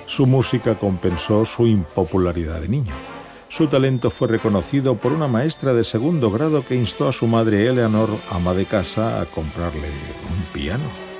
Su música compensó su impopularidad de niño. Su talento fue reconocido por una maestra de segundo grado que instó a su madre Eleanor, ama de casa, a comprarle un piano.